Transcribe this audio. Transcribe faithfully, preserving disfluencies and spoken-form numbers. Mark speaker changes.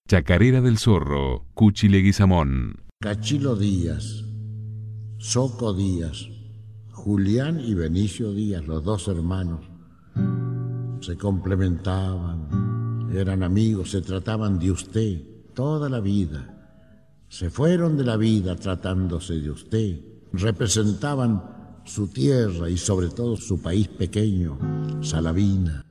Speaker 1: Chacarera del Zorro, Cuchi Leguizamón.
Speaker 2: Cachilo Díaz, Soco Díaz, Julián y Benicio Díaz, los dos hermanos, se complementaban, eran amigos, se trataban de usted toda la vida. Se fueron de la vida tratándose de usted, representaban su tierra y sobre todo su país pequeño, Salavina.